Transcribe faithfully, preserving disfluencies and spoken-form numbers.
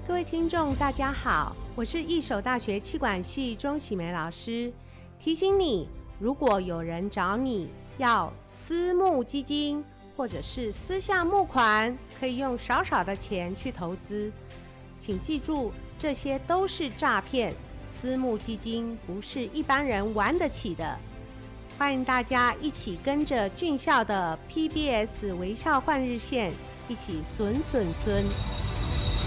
各位听众大家好，我是一手大学企管系钟喜梅老师。提醒你，如果有人找你要私募基金或者是私下募款，可以用少少的钱去投资，请记住，这些都是诈骗。私募基金不是一般人玩得起的。欢迎大家一起跟着俊孝的 P B S 微笑换日线，一起损损孙。